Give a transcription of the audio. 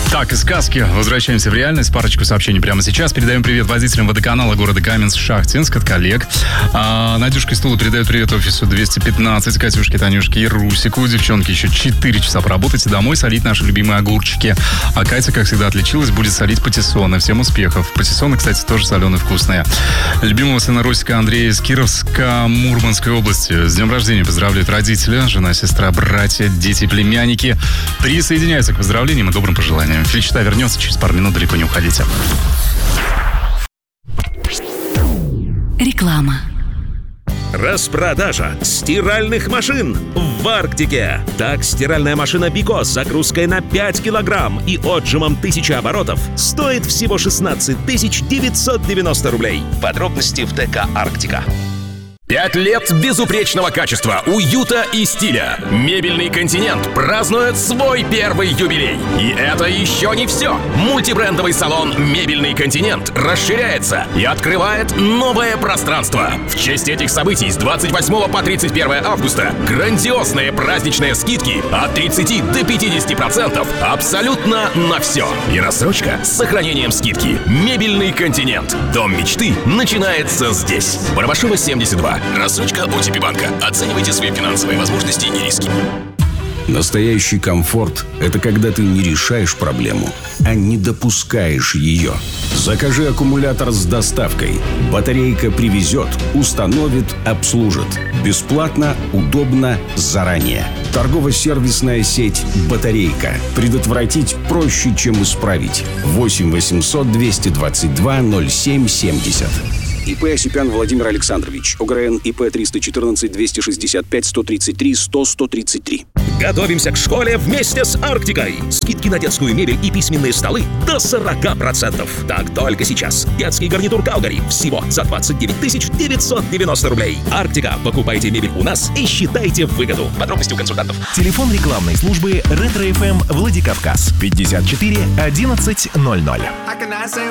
Так, из сказки возвращаемся в реальность. Парочку сообщений прямо сейчас. Передаем привет водителям водоканала города Каменск-Шахтинск от коллег. Надюшка из Тулы передает привет офису 215, Катюшке, Танюшке и Русику. Девчонки, еще 4 часа поработайте домой, солить наши любимые огурчики. А Катя, как всегда, отличилась, будет солить патиссоны. Всем успехов. Патиссоны, кстати, тоже соленые, вкусные. Любимого сына Русика Андрея из Кировска, Мурманской области. С днем рождения поздравляют родители, жена, сестра, братья, дети, племянники. Присоединяются к поздравлениям и добрым пожеланиям. Фельдшта вернется через пару минут, далеко не уходите. Реклама. Распродажа стиральных машин в Арктике. Так, стиральная машина Бико с загрузкой на 5 килограмм и отжимом 1000 оборотов стоит всего 16 990 рублей. Подробности в ТК «Арктика». 5 лет безупречного качества, уюта и стиля. Мебельный континент празднует свой первый юбилей. И это еще не все. Мультибрендовый салон «Мебельный континент» расширяется и открывает новое пространство. В честь этих событий с 28 по 31 августа грандиозные праздничные скидки от 30 до 50% абсолютно на все. И рассрочка с сохранением скидки. «Мебельный континент». Дом мечты начинается здесь. Барабашева, 72. Рассрочка ОТП банка. Оценивайте свои финансовые возможности и риски. Настоящий комфорт – это когда ты не решаешь проблему, а не допускаешь ее. Закажи аккумулятор с доставкой. Батарейка привезет, установит, обслужит. Бесплатно, удобно, заранее. Торгово-сервисная сеть «Батарейка». Предотвратить проще, чем исправить. 8 800 222 07 70. ИП Осипян Владимир Александрович. ОГРН ИП 314 265 133 100 133. Готовимся к школе вместе с Арктикой. Скидки на детскую мебель и письменные столы до 40%. Так, только сейчас. Детский гарнитур Калгари всего за 29 990 рублей. Арктика. Покупайте мебель у нас и считайте выгоду. Подробности у консультантов. Телефон рекламной службы Ретро-ФМ Владикавказ 54 11 00.